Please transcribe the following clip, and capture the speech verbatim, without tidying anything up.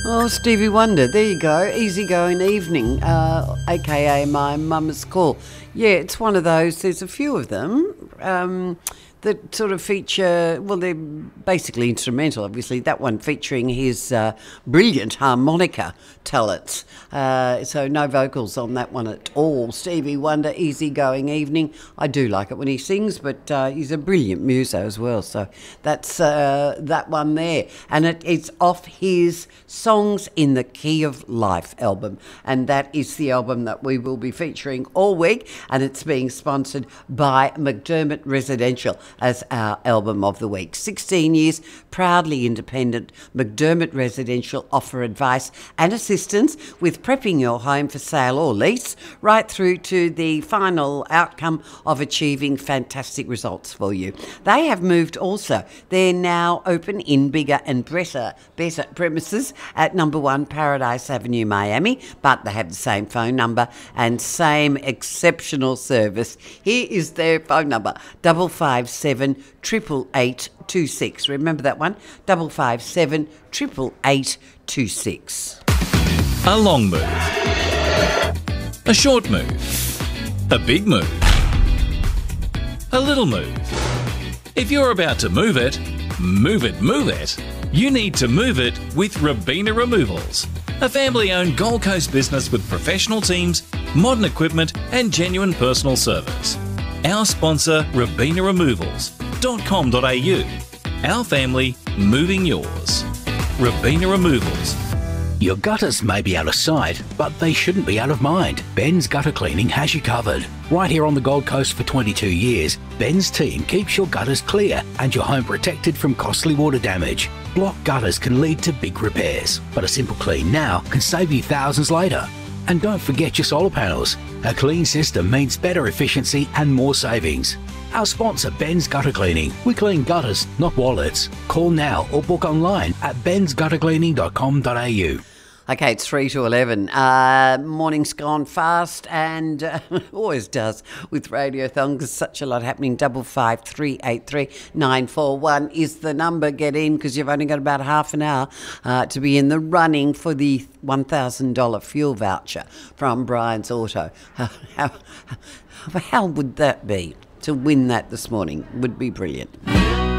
Oh, Stevie Wonder, there you go. Easygoing evening, uh, aka my mum's call. Yeah, it's one of those. There's a few of them um, that sort of feature. Well, they're basically instrumental. Obviously, that one featuring his uh, brilliant harmonica talents. Uh, so no vocals on that one at all. Stevie Wonder, easygoing evening. I do like it when he sings, but uh, he's a brilliant muso as well. So that's uh, that one there, and it, it's off his Songs in the Key of Life album, and that is the album that we will be featuring all week, and it's being sponsored by McDermott Residential as our album of the week. sixteen years, proudly independent, McDermott Residential offer advice and assistance with prepping your home for sale or lease, right through to the final outcome of achieving fantastic results for you. They have moved also. They're now open in bigger and better, better premises at number one Paradise Avenue, Miami, but they have the same phone number and same exceptional service. Here is their phone number, double five seven triple eight two six. Remember that one, double five seven triple eight two six. A long move, a short move, a big move, a little move. If you're about to move it, move it, move it. You need to move it with Robina Removals, a family-owned Gold Coast business with professional teams, modern equipment and genuine personal service. Our sponsor, robina removals dot com dot a u. Our family, moving yours. Robina Removals. Your gutters may be out of sight, but they shouldn't be out of mind. Ben's Gutter Cleaning has you covered. Right here on the Gold Coast for twenty-two years, Ben's team keeps your gutters clear and your home protected from costly water damage. Blocked gutters can lead to big repairs, but a simple clean now can save you thousands later. And don't forget your solar panels. A clean system means better efficiency and more savings. Our sponsor, Ben's Gutter Cleaning. We clean gutters, not wallets. Call now or book online at bens gutter cleaning dot com dot a u. Okay, it's three to eleven. Uh, morning's gone fast, and uh, always does with Radiothon, because such a lot happening. Double five three eight three nine four one is the number. Get in, because you've only got about half an hour uh, to be in the running for the one thousand dollars fuel voucher from Brian's Auto. How, how, how would that be? To win that this morning would be brilliant.